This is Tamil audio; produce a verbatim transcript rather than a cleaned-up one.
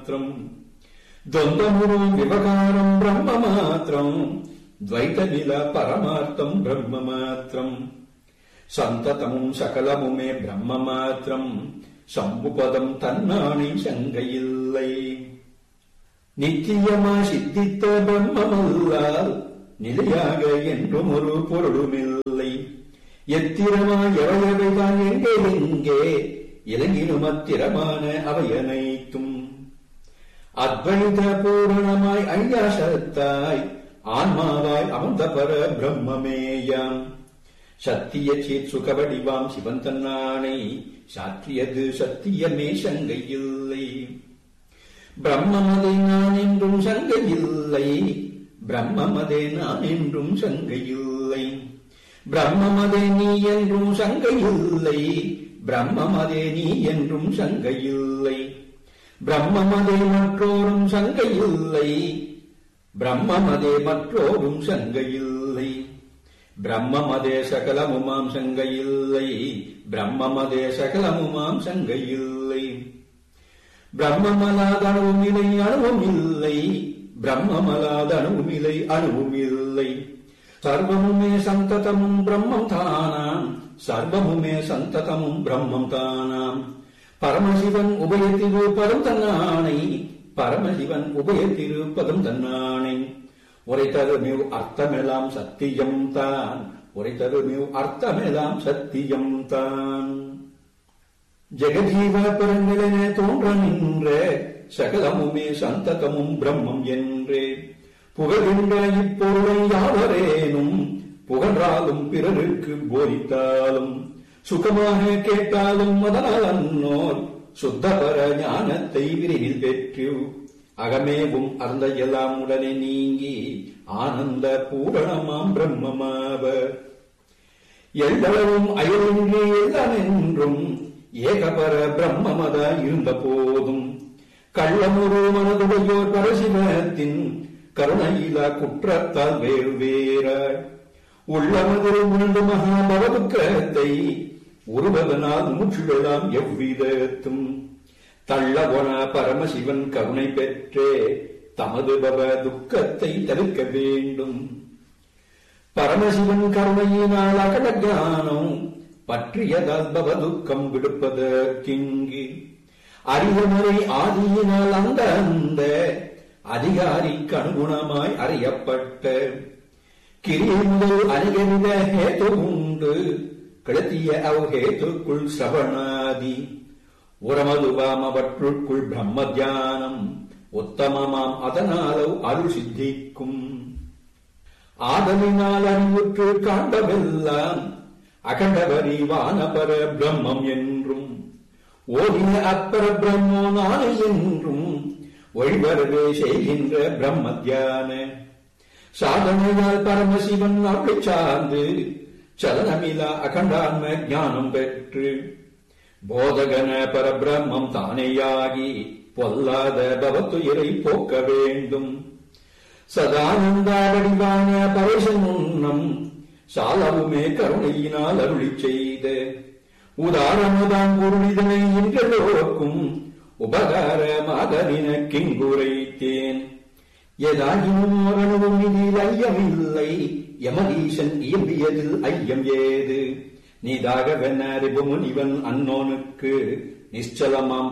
மாத்திரம் துவந்தமுரு விவகாரம் பிரம்ம மாத்திரம் துவைதநில பரமார்த்தம் பிரம்ம மாத்திரம் சந்ததமும் சகலமுமே பிரம்ம மாத்திரம் சம்புபதம் தன்னானை சங்கையில்லை நித்தியமா சித்தித்த பிரம்மமல்லால் நிலையாக என்றும் ஒரு பொருளுமில்லை எத்திரமா எவையவைதான் எங்கே எங்கே இலங்கினும் அத்திரமான அவையனைத்தும் அத்வைத பூரணமாய் ஐயாசத்தாய் ஆன்மாவாய் அமர்ந்த பர பிரம்மமேயாம் சத்திய சேத் சுகவடிவாம் சிவன் தன்னானை சாற்றியது சத்தியமே சங்கையில்லை பிரம்மமதே நான் என்றும் சங்கையில்லை பிரம்மமதே நான் என்றும் சங்கையில்லை பிரம்மமதே நீ என்றும் சங்கையில்லை பிரம்மமதே நீ என்றும் சங்கையில்லை பிரம்மமதே மற்றோரும் சங்கையில்லை பிரம்மமதே மற்றோரும் சங்கையில்லை பிரம்மமதே சகலமுமாம் சங்கையில்லை பிரம்மமதே சகலமுமாம் சங்கையில்லை பிரம்மமலாத அணுவும் இல்லை அணுவும் இல்லை பிரம்மமலாத அணுவும் இல்லை அணுவும் இல்லை சர்வமுமே சந்ததமும் பிரம்மம் தானாம் சர்வமுமே சந்ததமும் பிரம்மம் தானாம் பரமசிவன் உபயத்திருப்பதும் தன்னானை பரமசிவன் உபயத்திருப்பதும் தன்னானை உரைத்தருமிவ் அர்த்தமெல்லாம் சத்தியம் தான் உரைத்தருமிவ் அர்த்தமெல்லாம் சத்தியம் தான் ஜெகஜீவ பெருநிலன தோன்ற நின்ற சகலமுமே சந்ததமும் பிரம்மம் என்றே புகழ்கின்ற இப்பொருளை யாவரேனும் புகன்றாலும் பிறருக்கு போதித்தாலும் சுகமாக கேட்டாலும் அதனால் அன்னோர் சுத்தபர ஞானத்தை விரைவில் பெற்று அகமேவும் அந்த எல்லாம் உடனே நீங்கி ஆனந்த பூரணமாம் பிரம்மமாவர் எல்லளவும் அயலின்றி எல்லாம் என்றும் ஏகபர பிரம்மமதா இருந்த போதும் கள்ளமுரு மனதுடையோர் பரசிவத்தின் கருணையிலா குற்றத்தால் வேறு வேறாய் உள்ளமதில் உணர்ந்து மகாபவதுக்கத்தை உருவதனால் மூச்சுகளாம் எவ்விதத்தும் தள்ளவன பரமசிவன் கருணை பெற்றே தமது பவ துக்கத்தை தவிர்க்க வேண்டும் பரமசிவன் கருணையினால் அகட ஞானம் பற்றியதால் பவ துக்கம் விடுப்பதற்கிங்கு அறிவுமுறை ஆதியினால் அந்த அந்த அதிகாரிக்கு அனுகுணமாய் அறியப்பட்ட கிரியை முதல் அநேகவித ஹேது உண்டு கிளத்திய அவ் ஹேத்துக்குள் சிரவணாதி உரமதுவாம் அவற்றுக்குள் பிரம்ம தியானம் உத்தமமாம் அதனாலவ் அருள் சித்திக்கும் ஆதலினால் அறிவுற்று காண்டவெல்லாம் அகண்டவரிவான பர பிரம்மம் என்றும் ஓடிய அப்பர பிரம்மோ நானே என்றும் ஒழிவரவே செய்கின்ற பிரம்ம தியான சாதனையால் பரமசிவன் அப்படி சார்ந்து சலனமிலா அகண்டான்ம ஞானம் பெற்று போதகன பரபிரம்மம் தானேயாகி பொல்லாத பவத்துயிரை போக்க வேண்டும் சதானந்த வடிவான பரேசன் முன்னம் சாலவுமே கருணையினால் அருளி செய்த உதாரணதான் பொருளிதனை இன்றெல்லோருக்கும் உபகாரமாதலின கிங்குரைத்தேன் எதாகினும் அணுவும் இதில் ஐயமில்லை யமதீசன் இயம்பியதில் ஐயம் ஏது நீதாகவென ரிபுமுனிவன் அன்னோனுக்கு நிச்சலமாம்